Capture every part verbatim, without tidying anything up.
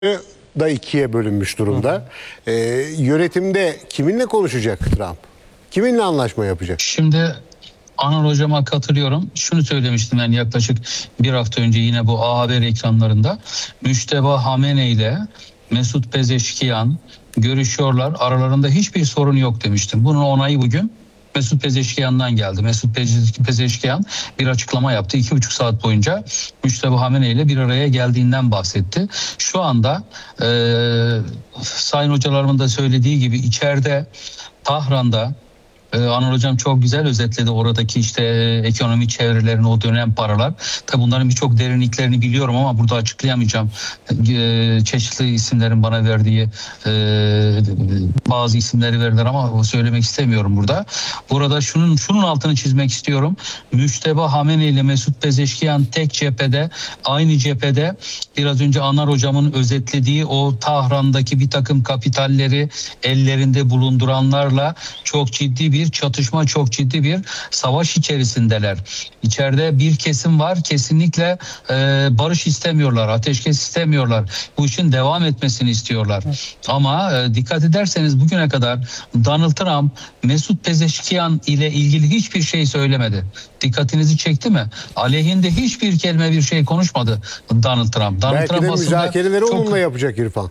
da ikiye bölünmüş durumda. Ee, yönetimde kiminle konuşacak Trump? Kiminle anlaşma yapacak? Şimdi Anıl Hocam'a katılıyorum. Şunu söylemiştim ben yaklaşık bir hafta önce yine bu A Haber ekranlarında. Müşteba Hamenei ile Mesut Pezeşkiyan görüşüyorlar. Aralarında hiçbir sorun yok demiştim. Bunun onayı bugün Mesut Pezeşkiyan'dan geldi. Mesut Pezeşkiyan bir açıklama yaptı. İki buçuk saat boyunca Müşteba Hamenei ile bir araya geldiğinden bahsetti. Şu anda e, sayın hocalarımın da söylediği gibi içeride Tahran'da Ee, Anıl Hocam çok güzel özetledi oradaki işte e, ekonomi çevrelerini, o dönem paralar. Tabi bunların birçok derinliklerini biliyorum ama burada açıklayamayacağım. E, çeşitli isimlerin bana verdiği e, bazı isimleri verdiler ama söylemek istemiyorum burada. Burada şunun şunun altını çizmek istiyorum. Müşteba Hamenei ile Mesut Pezeşkiyan tek cephede, aynı cephede biraz önce Anıl Hocam'ın özetlediği o Tahran'daki bir takım kapitalleri ellerinde bulunduranlarla çok ciddi bir bir çatışma, çok ciddi bir savaş içerisindeler. İçeride bir kesim var, kesinlikle e, barış istemiyorlar, ateşkes istemiyorlar. Bu işin devam etmesini istiyorlar. Evet. Ama e, dikkat ederseniz bugüne kadar Donald Trump Mesut Pezeşkiyan ile ilgili hiçbir şey söylemedi. Dikkatinizi çekti mi? Aleyhinde hiçbir kelime bir şey konuşmadı Donald Trump. Donald Belki Trump de müzakereleri çok... onunla yapacak İrfan.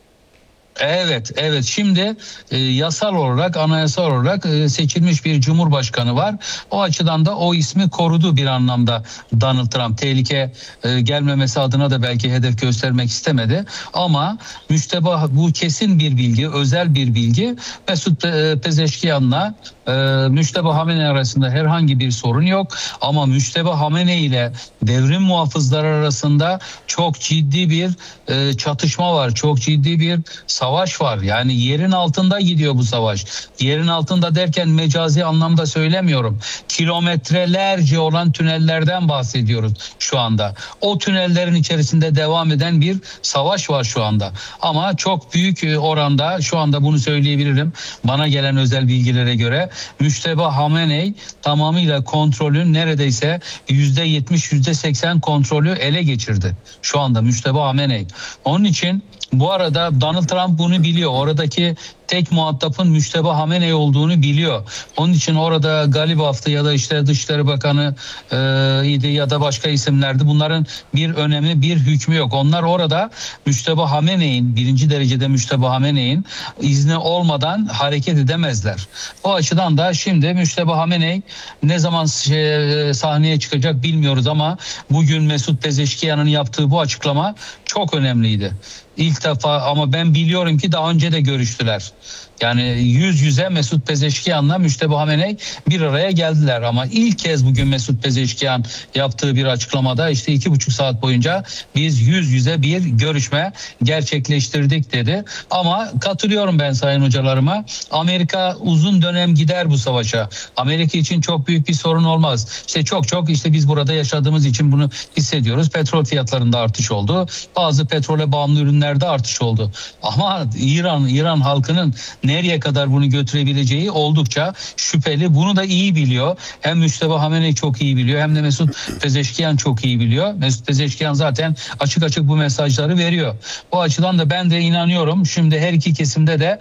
Evet, evet. Şimdi e, yasal olarak, anayasal olarak e, seçilmiş bir cumhurbaşkanı var. O açıdan da o ismi korudu bir anlamda Donald Trump. Tehlike e, gelmemesi adına da belki hedef göstermek istemedi. Ama Müşteba, bu kesin bir bilgi, özel bir bilgi. Mesut e, Pezeşkiyan'la e, Müşteba Hamenei arasında herhangi bir sorun yok. Ama Müşteba Hamenei ile devrim muhafızları arasında çok ciddi bir e, çatışma var. Çok ciddi bir savaş var. Yani yerin altında gidiyor bu savaş. Yerin altında derken mecazi anlamda söylemiyorum. Kilometrelerce olan tünellerden bahsediyoruz şu anda. O tünellerin içerisinde devam eden bir savaş var şu anda. Ama çok büyük oranda, şu anda bunu söyleyebilirim, bana gelen özel bilgilere göre Müşteba Hamenei tamamıyla kontrolün neredeyse yüzde yetmiş yüzde seksen kontrolü ele geçirdi. Şu anda Müşteba Hamenei. Onun için bu arada Donald Trump bunu biliyor. Oradaki tek muhatapın Müşteba Hamenei olduğunu biliyor. Onun için orada Galibaf'tı ya da işte Dışişleri Bakanı e, idi ya da başka isimlerdi. Bunların bir önemi, bir hükmü yok. Onlar orada Müşteba Hamenei'nin, birinci derecede Müşteba Hamenei'nin izni olmadan hareket edemezler. O açıdan da şimdi Müşteba Hamenei ne zaman şey, sahneye çıkacak bilmiyoruz ama bugün Mesut Pezeşkiyan'ın yaptığı bu açıklama çok önemliydi. İlk defa, ama ben biliyorum ki daha önce de görüştüler. Yani yüz yüze Mesut Pezeşkiyan'la Müşteba Hamenei bir araya geldiler. Ama ilk kez bugün Mesut Pezeşkiyan yaptığı bir açıklamada işte iki buçuk saat boyunca biz yüz yüze bir görüşme gerçekleştirdik dedi. Ama katılıyorum ben sayın hocalarıma. Amerika uzun dönem gider bu savaşa. Amerika için çok büyük bir sorun olmaz. İşte çok çok işte biz burada yaşadığımız için bunu hissediyoruz. Petrol fiyatlarında artış oldu. Bazı petrole bağımlı ürünlerde artış oldu. Ama İran, İran halkının nereye kadar bunu götürebileceği oldukça şüpheli. Bunu da iyi biliyor. Hem Müşteba Hamenei çok iyi biliyor, hem de Mesut Pezeşkiyan çok iyi biliyor. Mesut Pezeşkiyan zaten açık açık bu mesajları veriyor. Bu açıdan da ben de inanıyorum. Şimdi her iki kesimde de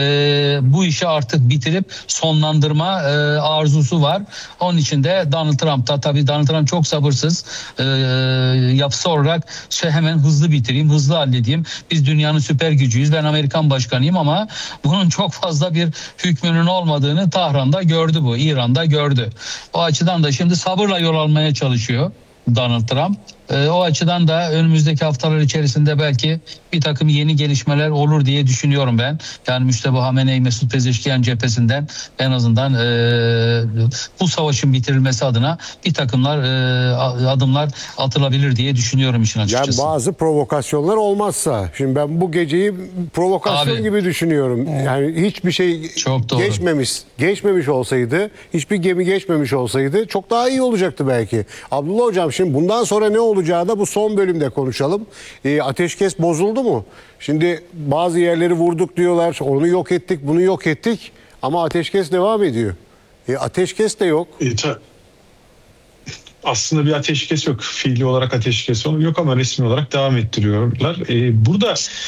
e, bu işi artık bitirip sonlandırma e, arzusu var. Onun için de Donald Trump da, tabii Donald Trump çok sabırsız. E, yapısı olarak şey, hemen hızlı bitireyim, hızlı halledeyim. Biz dünyanın süper gücüyüz. Ben Amerikan başkanıyım ama bunun çok fazla bir hükmünün olmadığını Tahran'da gördü bu. İran'da gördü. O açıdan da şimdi sabırla yol almaya çalışıyor Donald Trump. Ee, o açıdan da önümüzdeki haftalar içerisinde belki bir takım yeni gelişmeler olur diye düşünüyorum ben. Yani Müşteba Hamenei, Mesut Pezeşkiyan cephesinden en azından e, bu savaşın bitirilmesi adına bir takımlar e, adımlar atılabilir diye düşünüyorum işin açıkçası. Yani bazı provokasyonlar olmazsa. Şimdi ben bu geceyi provokasyon Abi, gibi düşünüyorum. Yani hiçbir şey geçmemiş, geçmemiş olsaydı, hiçbir gemi geçmemiş olsaydı çok daha iyi olacaktı belki. Abdullah Hocam, şimdi bundan sonra ne olur? Olacağı da bu son bölümde konuşalım. E, ateşkes bozuldu mu? Şimdi bazı yerleri vurduk diyorlar. Onu yok ettik, bunu yok ettik. Ama ateşkes devam ediyor. E, ateşkes de yok. E, ta aslında bir ateşkes yok. Fiili olarak ateşkes yok ama resmi olarak devam ettiriyorlar. Ee, burada